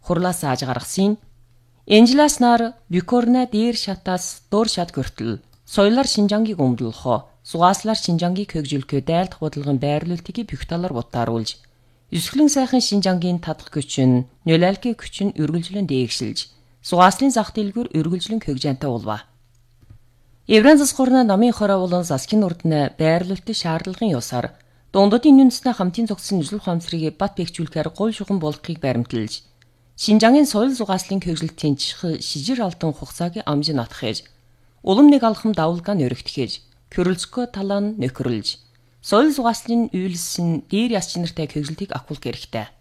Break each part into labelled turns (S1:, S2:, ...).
S1: хурлаас ааж гаргасан. Энжлаас нар Бюкорна дээр шатаас доор шат гөртөл соёлоор Шинжангийг өмдлөхө, сугааслаар Шинжангийг хөгжүүлэхөө дайлдах бодлогын байрлуултыг бүх талаар бутааруулж, өсгөлэн сайхан Шинжангийн татах күч нь нөлөөллийн күч нь үргэлжлэн дээгшилж, сугааслын зах дэлгүүр үргэлжлэн хөгжөөнтэй улва. Евран засгуурна намын хороо болон заскин урдны байрлуулалтын шаардлагын ёсоор дундуудын үндэснээ хамтын зогссон нөлөөлөх хамсрыг бат бэхжүүлэхээр гол шугам болохыг баримталж, Шинжангийн соёл сугааслын хөгжилтийн шижир алдан хугацааг амж натхэж, улам нэг алхам давлгаан өргөтгөж, Кюрльскө талаан нөхөрлж, соёл сугааслын үйлсэн дээр яс чинартай хөгжилтийг ахуулах хэрэгтэй.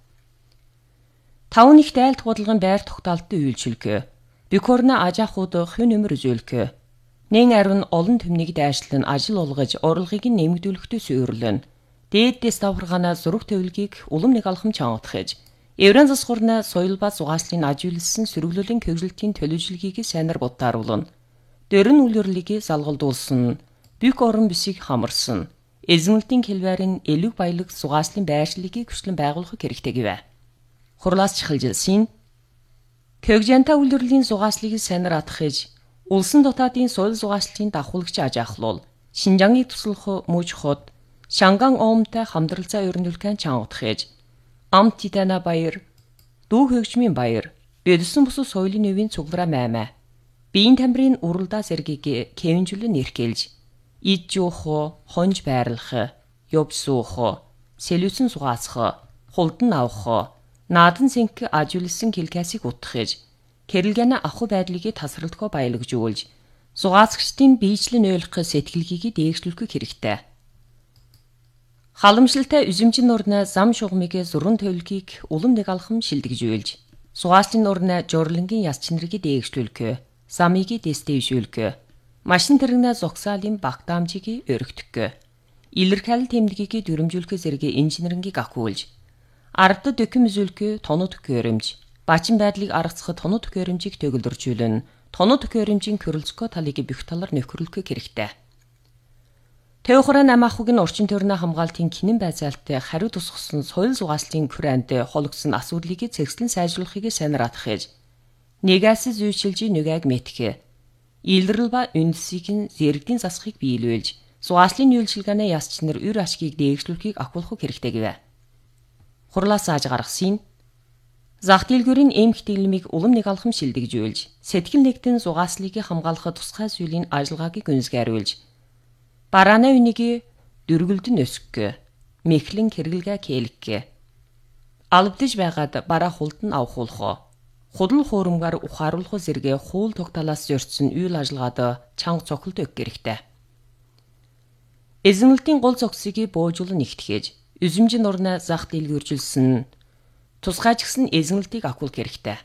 S1: Таван их дайлдах бодлогын байр тогтоолтод үйлчлэхэ, Бюкорна ажаахууд хүн өмөр үзүүлэхэ, нэн ариун олон төмнийг дайшлан ажил олгож, урлагийг нэмэгдүүлэхдээ суйрлэн, дээдээс давхаргаана зураг төвлөгийг улам нэг алхам чангатгаж, Евран засгуурна соёл ба сугааслын ажигласан сөрөглөлийн хөгжилтийн төлөвлөлгийг сайнаар бутааруулна. Дөрөн үлгэрлийг залгалдуулсан, бүх орон бисийг хамарсан, эзэмлэлтийн хэлбэрийн элэг баялаг сугааслын байршлыгийг хүчлэн байгуулах хэрэгтэй гэвэ. Хурлаас чухалжилсан. Хөгжөөнтэй үлгэрлийн сугааслыг сайнаар атгахж, улсын дотаадын соёл сугааслын давхуулагч ажаахлуул, Шинжангийг туслах мөж хот, Шанган оомтой хамдралцаа өрнөлгөн чангатгаж, Амт Титана баяр, дүү хөгжмийн баяр, бэдсэн бусуу соёлын өвийн цуглараа маймаа, биеийн тамирын уралдаа сэргийг кевинжүүлэн нэрхэлж, ид жуухо, хонж байрлах, ёб суухо, сэлүүсэн сугаасхо, хулдан авахо, наадан сэнх ажиулсан килкасыг утгахж, кэрэлгэнэ аху байдлыг тасралтхоо баялагжуулж, сугаасгчдын биечлэн ойлгох сэтгэлгийг дээшлүүлэх хэрэгтэй. Халамжлалтай үзэмжин нурна зам шугамыг зурган төвлөгийг улам нэг алхам шилдэгжүүлж, сугааслын нурна журлангийн яс чинрыг дээшлүүлэх, замыг дэстэйшүүлэх, машин тэрэгнэ зогсаалын багтаамжийг өргөтгөх, илэрхийлэл тэмдгийг дүрмжүүлэх зэрэг инженерингийг ахиулж, ардд докюм үзүүлэх тонод төхөөрөмж, бачин байдлыг аргацах тонод төхөөрөмжийг төгөлдржүүлэн, тонод төхөөрөмжийн Кюрльскө талыг бүх талаар нөхөрлөх хэрэгтэй. Тэвхран амаахуг нь орчин тойрны хамгаалтын кинэн байцаалттай хариу тусгасан соёл сугааслын хүрээнд хологсон асуудлыг цэгцлэн сайжруулахыг сайнаар атгахж, нэгээс зүйчилж нүгэг мэтгэх, илрэл ба үндсийг зэрэгдийн засахыг биелүүлж, сугааслын үйлчилгээний яс чинэр үр ашгийг дээшлүүлэхийг ахиулах хэрэгтэй гэвэ. Хурлаас ааж гаргасан. Зах дэлгүүрийн эмх дэглэмийг улам нэг алхам шилдэгжүүлж, сэтгэл нэгтэн сугааслыг хамгаалах тусгай зүйлийн ажиллагааг гүнзгийруулж, барааны үнийг дөргөлдөн өсгөх, мэхлэн хэрэглэгээ кээлгэх, албадж байгаад бараа хулдан авахуулах, худал хуурмгаар ухааруулах зэрэг хуул тогтоолоос зорьсон үйл ажиллагаад чанга цохилт өгөх хэрэгтэй. Эзэмлэлтийн гол зогсыг буужуулан нэгтгэж, үзэмжин урна зах дэлгүүржүүлсэн, тусгайчгсан эзэмлэлтийг ахиулах хэрэгтэй.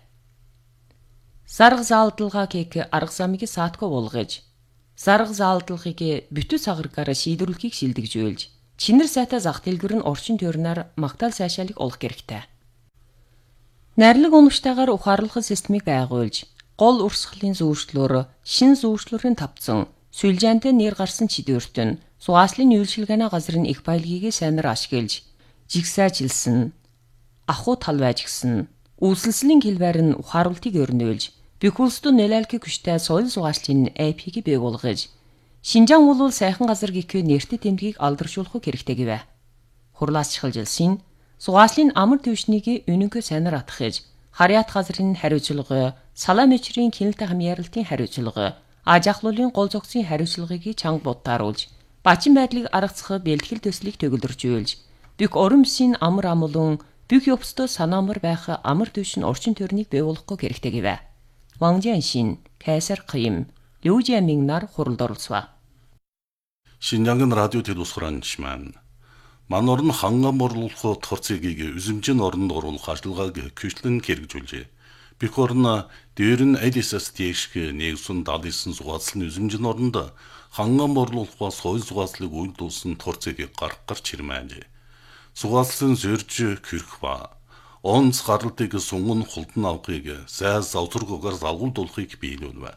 S1: Сарга заалдалгаа кек арга замыг саатко болгож, сарга заалдлагыг бүтэн сагаргаар шийдвэрлэхийг шилдэгжүүлж, чинэр сайтай зах дэлгүүр нь орчин тойрноор магтаал сайшаалыг олох хэрэгтэй. Найрлаг унагчтайгаар ухаарлах системийг байгуулж, гол урсгалын зүүрслөөр шин зүүрслөрийн тавцсан, сүлжээнтэй нэр гарсан чидвэртэн, сугааслын үйлчилгээний газрын их баялагийг сайнаар ашиглаж, жигсайжилсан, ахуй тал байжгсан, үйлсэлслийн хэлбэр нь ухааруултыг өрнөөлж, бүх улсд нөлөөлөх хүчтэй соёл сугааслын AP-г бий болгож, Шинжаан бол сайхан газар гэхээ нэртэй тэмдгийг алдаршуулах хэрэгтэй гэвэ. Хурлаас чухалжилсан. Сугааслын амар төвшнийг үнэнхөө сайнаар атгахж, харьяат газрын хариуцлага, салаа мөчрийн кинэлтэй хамьяаралтын хариуцлага, аж ахлуулын гол зохисын хариуцлагыг чанга бутааруулж, бачин байдлыг аргацах бэлтгэл төслийг төгөлдржүүлж, бүх орон бисийн амар амлан, бүх ёвцтой санаамар байх амар төвшин орчин тойрныг бий болгох хэрэгтэй гэвэ. Ван Jianxin, Кайсар Ким, Лю Jianming нар хуралд оролцваа.
S2: Шинжангийн радио телевизхоранчман ман орн ханган борлуулах торцгийг үзэмжин оронд оруулах ажиллагааг көчлөн хэрэгжүүлжээ. Бүх орн дээр нь Эдисэс дээгшг нэгсэн 79 сугааслын үзэмжин оронд ханган борлуулах соёл сугааслыг үйлдүүлсэн торцгийг гарч ирмэнжээ. Сугааслын зорж кэрх ба онц гаралтыг сунган хулдан авахыг зай завсаргуугаар залгуулдуулахыг биелүүлвэ.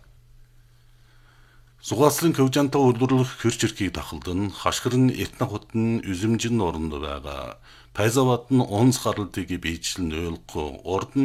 S2: Сугааслын хөгжөөнтэй үйлдвэрлэх хөрч эрхийг дахалдан хашгирн этнахот нь үзэмжин оронд байгаа Пайзават нь онц гаралтыг биечлэн ойлгох ордон